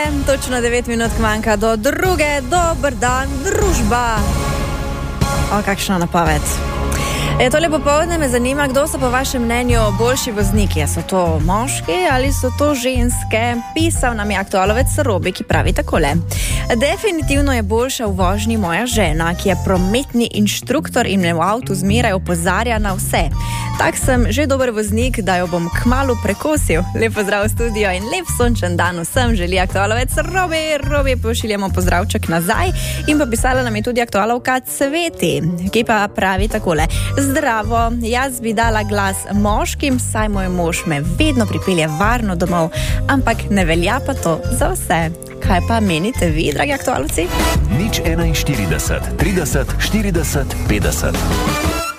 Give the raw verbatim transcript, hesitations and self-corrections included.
Točno devet minut manjka do druge. Dober dan, družba. O, kakšna napoved. E, tole popoldne me zanima, kdo so po vašem mnenju boljši vozniki. So to moški ali so to ženske? Pisal nam je aktualovec Robi, ki pravi takole. Definitivno je boljša v vožnji moja žena, ki je prometni inštruktor in me v avtu zmeraj opozarja na vse. Tak sem že dober voznik, da jo bom kmalu prekosil. Lep pozdrav v studio in lep sončen dan vsem želi aktualovec Robi. Robi, pošiljamo pozdravček nazaj. In pa pisala nam je tudi aktualovka Cveti, ki pa pravi takole. Zdravo, jaz bi dala glas moškim, saj moj mož me vedno pripelje varno domov, ampak ne velja pa to za vse. Kaj pa menite vi, dragi aktualovci? nič enainštirideset, trideset, štirideset, petdeset.